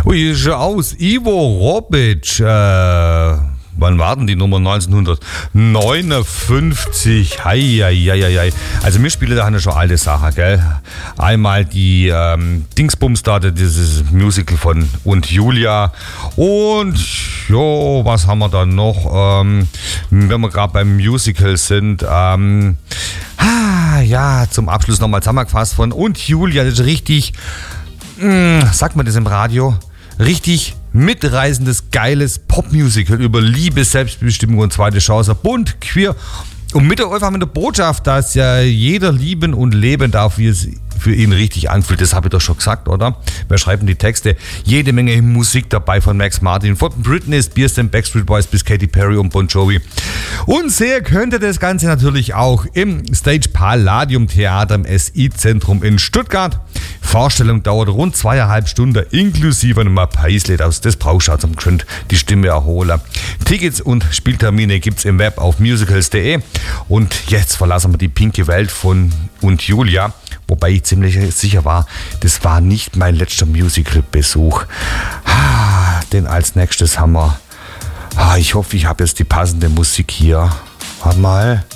Ui, schau aus. Ivo Robic. Wann war denn die Nummer? 1959. Hei. Also wir spielen da eine schon alte Sache, gell? Einmal die Dingsbums da, dieses Musical von Und Julia. Und jo, was haben wir da noch? Wenn wir gerade beim Musical sind, ja, zum Abschluss nochmal zusammengefasst von Und Julia. Das ist richtig, sagt man das im Radio? Richtig mitreißendes, geiles Popmusical über Liebe, Selbstbestimmung und zweite Chance. Bunt, queer und mit einfach mit der Botschaft, dass ja jeder lieben und leben darf, wie es für ihn richtig anfühlt. Das habe ich doch schon gesagt, oder? Wer schreibt denn die Texte? Jede Menge Musik dabei von Max Martin, von Britney Spears, den Backstreet Boys bis Katy Perry und Bon Jovi. Und sehr könnte das Ganze natürlich auch im Stage Palladium Theater im SI-Zentrum in Stuttgart. Vorstellung dauert rund 2,5 Stunden, inklusive einem Paisley. Das brauchst du, um die Stimme erholen. Tickets und Spieltermine gibt's im Web auf musicals.de. Und jetzt verlassen wir die pinke Welt von Und Julia. Wobei ich ziemlich sicher war, das war nicht mein letzter Musical-Besuch. Denn als nächstes haben wir... ich hoffe, ich habe jetzt die passende Musik hier. Warte mal.